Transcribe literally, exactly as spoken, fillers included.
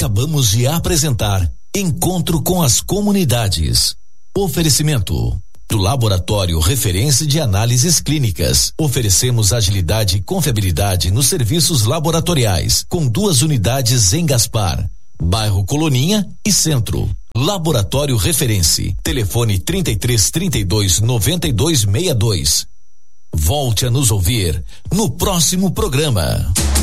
Acabamos de apresentar Encontro com as Comunidades. Oferecimento do Laboratório Referência de Análises Clínicas. Oferecemos agilidade e confiabilidade nos serviços laboratoriais, com duas unidades em Gaspar, bairro Coloninha e Centro. Laboratório Referência. Telefone trinta e três, trinta e dois, noventa e dois, sessenta e dois. Volte a nos ouvir no próximo programa.